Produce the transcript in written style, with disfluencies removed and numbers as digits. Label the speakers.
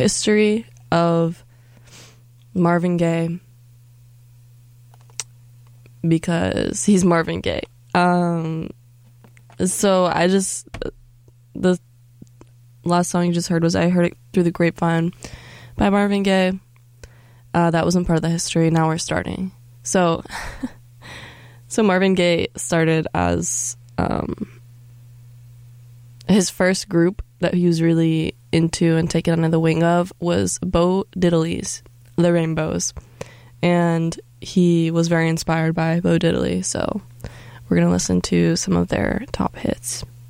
Speaker 1: history of Marvin Gaye because he's Marvin Gaye. So the last song you just heard was I Heard It Through the Grapevine by Marvin Gaye. That wasn't part of the history. Now we're starting. So Marvin Gaye started as his first group that he was really into and taken under the wing of was Bo Diddley's The Rainbows. And he was very inspired by Bo Diddley. So we're going to listen to some of their top hits.